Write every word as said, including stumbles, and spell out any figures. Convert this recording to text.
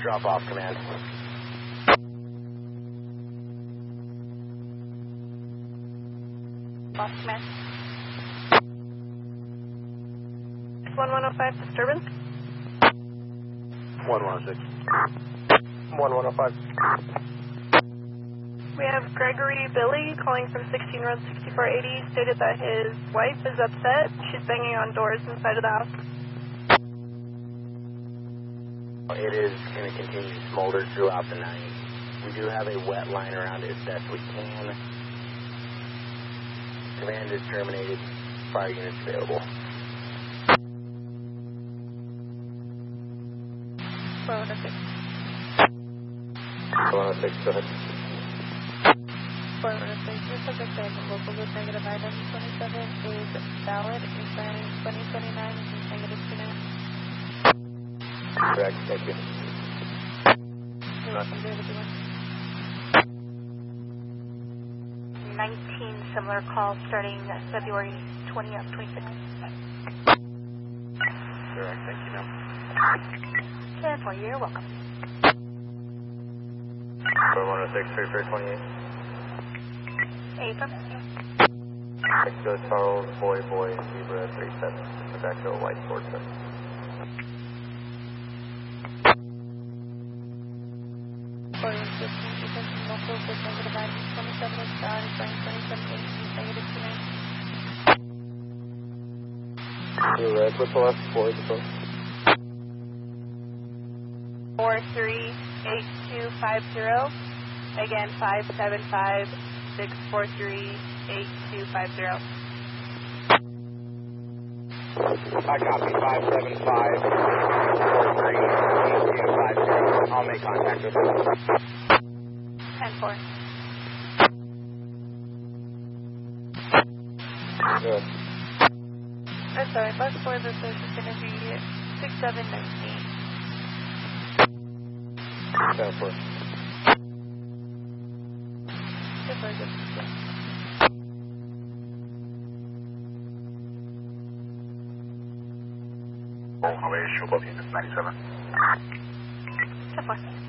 drop off command. Off command. one one oh five disturbance. one one oh six. one one oh five. We have Gregory Billy calling from sixteen Road sixty-four eighty, stated that his wife is upset. She's banging on doors inside of the house. It is going to continue to smolder throughout the night. We do have a wet line around it as best we can. Command is terminated. Fire units available. four one oh six. four one oh six, go ahead. four one oh six, your subject says local with negative item twenty-seven is valid, including twenty twenty-nine is negative two nine. Correct, thank you. You're welcome, David. nineteen similar calls starting February twentieth, twenty-sixth. Correct, thank you, ma'am. ten four, you're welcome. four one oh six, three three twenty-eight. Affirm. Echo Charles, Boy Boy, Zebra three seven. Echo White Sportsman. four one fifteen, attention local with negative item twenty-seven is valid, including twenty-seven eight is negative two nine. You're red, what's the last four of the phone? four three eight two five zero. Again, five seven five six four three eight two five zero. I copy five seven five four three eight two five zero. I'll make contact with him. ten four. Good. I'm sorry, bus four, this is going to be six seven nineteen. ten four. Super good. Oh, Hawaii, Sugar, ninety-seven. ten four.